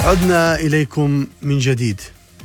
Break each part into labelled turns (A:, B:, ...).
A: عدنا إليكم من جديد.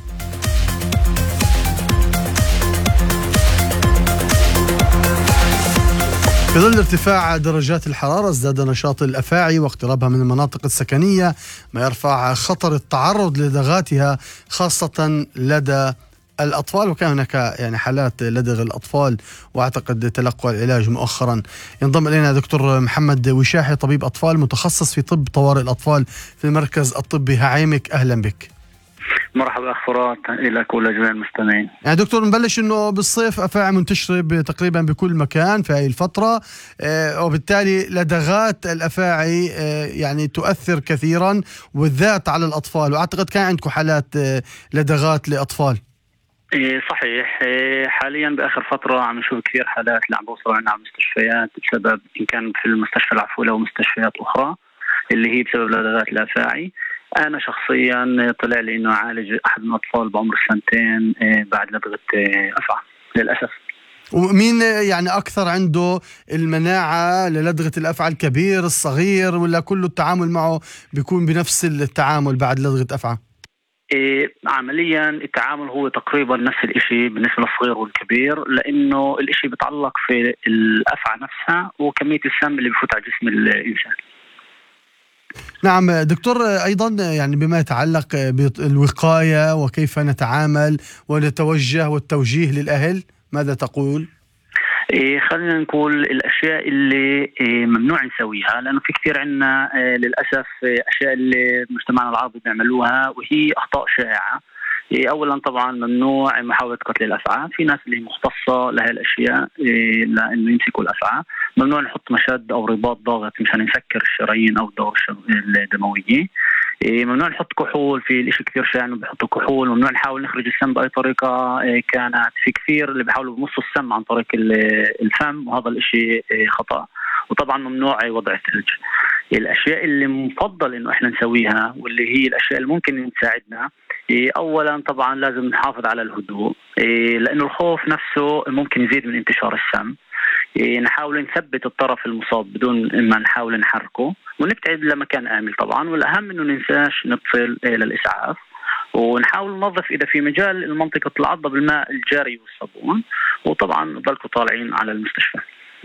A: في ظل ارتفاع درجات الحرارة ازداد نشاط الأفاعي واقترابها من المناطق السكنية، ما يرفع خطر التعرض لدغاتها خاصة لدى الأطفال. وكان هناك حالات لدغ الأطفال وأعتقد تلقوا العلاج مؤخرا. ينضم إلينا دكتور محمد وشاحي، طبيب أطفال متخصص في طب طوارئ الأطفال في المركز الطبي هعيمك. أهلا بك.
B: مرحبا أخ فرات لك ولجميع المستمعين.
A: دكتور، نبلش انه بالصيف افاعي منتشره تقريبا بكل مكان في هذه الفتره، وبالتالي لدغات الافاعي تؤثر كثيرا وبالذات على الاطفال، واعتقد كان عندكم حالات لدغات لاطفال.
B: صحيح. حاليا باخر فتره عم نشوف كثير حالات اللي عم بوصلوا عنا على المستشفيات بسبب ان كان في المستشفى العفولة ومستشفيات اخرى اللي هي بسبب لدغات الافاعي. أنا شخصيا طلع لي إنه أعالج أحد من الأطفال بعمر 2 بعد لدغة أفعى للأسف.
A: ومين أكثر عنده المناعة للدغة الأفعى، الكبير الصغير، ولا كله التعامل معه بيكون بنفس التعامل بعد لدغة أفعى؟
B: عمليا التعامل هو تقريبا نفس الاشي بالنسبة للصغير والكبير، لأنه الاشي بيتعلق في الأفعى نفسها وكمية السم اللي بفوت على جسم الإنسان.
A: نعم دكتور، أيضا بما يتعلق بالوقاية وكيف نتعامل ونتوجه والتوجيه للأهل، ماذا تقول؟
B: خلينا نقول الأشياء اللي ممنوع نسويها، لأنه في كثير عنا للأسف أشياء اللي مجتمعنا العربي بيعملوها وهي أخطاء شائعة. أولا طبعا ممنوع محاولة قتل الأفعى، في ناس اللي مختصة لهي الأشياء لأنه يمسكوا الأفعى. ممنوع نحط مشد أو رباط ضاغط مشان نسكر الشرايين أو الدورة الدموية. ممنوع نحط كحول، في الاشي كثير شائع انه بيحطوا كحول. ممنوع نحاول نخرج السم باي طريقه كانت، في كثير اللي بيحاولوا بمصوا السم عن طريق الفم، وهذا الاشي خطا. وطبعا ممنوع وضع الثلج. الاشياء اللي مفضل انه احنا نسويها واللي هي الاشياء اللي ممكن تساعدنا، اولا طبعا لازم نحافظ على الهدوء، لانه الخوف نفسه ممكن يزيد من انتشار السم. نحاول نثبت الطرف المصاب بدون ما نحاول نحركه، ونبتعد لمكان آمن طبعا. والأهم إنه ننساش نتصل للإسعاف، ونحاول ننظف إذا في مجال المنطقة العضة بالماء الجاري والصابون، وطبعا نضلكم طالعين على المستشفى.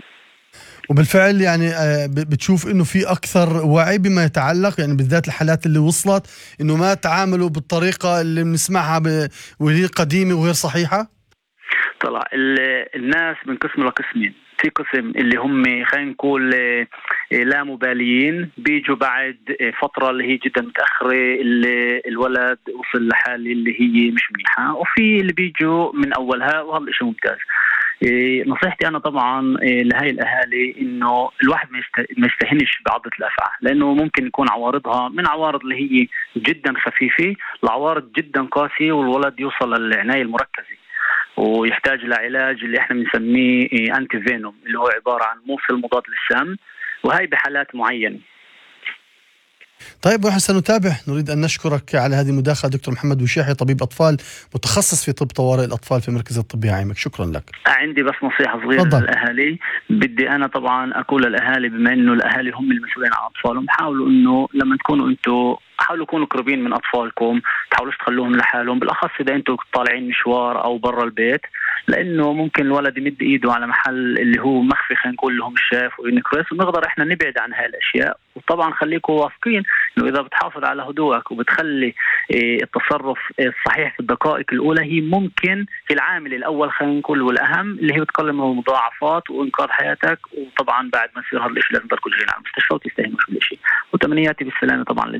A: وبالفعل بتشوف إنه في أكثر وعي بما يتعلق بالذات الحالات اللي وصلت إنه ما تعاملوا بالطريقة اللي بنسمعها وهي قديمة وغير صحيحة؟
B: طلع الناس بنقسموا لقسمين. في قسم اللي هم خلينا نقول لا مباليين، بيجوا بعد فترة اللي هي جدا متأخرة، اللي الولد وصل لحالة اللي هي مش منيحة، وفي اللي بيجوا من أولها، وهذا الشيء ممتاز. نصيحتي أنا طبعا لهاي الأهالي إنه الواحد ما يستهنش بعضة الأفعى، لأنه ممكن يكون عوارضها من عوارض اللي هي جدا خفيفة لعوارض جدا قاسية، والولد يوصل للعناية المركزة ويحتاج لعلاج اللي احنا بنسميه انتي فينوم، اللي هو عبارة عن موصل مضاد للسم، وهي بحالات معينة.
A: طيب، ونحن سنتابع. نريد أن نشكرك على هذه المداخلة دكتور محمد وشاحي، طبيب أطفال متخصص في طب طوارئ الأطفال في المركز الطبي هعيمك. شكرا لك.
B: عندي بس نصيحة صغيرة للأهالي. بدي أنا طبعا أقول للأهالي، بما أنه الأهالي هم المسؤولين عن أطفالهم، حاولوا أنه لما تكونوا أنتوا حاولوا تكونوا قريبين من أطفالكم، تحاولوش تخلوهم لحالهم، بالأخص إذا أنتوا طالعين مشوار أو برا البيت، لأنه ممكن الولد يمد إيده على محل اللي هو مخفي، خلينا نقول اللي هو مش شايف وينكرس، ونقدر إحنا نبعد عن هاي الأشياء. وطبعا خليكوا واثقين إنه إذا بتحافظ على هدوءك وبتخلي التصرف الصحيح في الدقائق الأولى، هي ممكن في العامل الأول خلينا نقول والأهم اللي هي بتقلل من المضاعفات وإنقاذ حياتك. وطبعا بعد ما يصير هذا الشيء لازم تضلكوا جايين على المستشفى وتستهينوا في الشيء. وتمنياتي بالسلامة طبعا.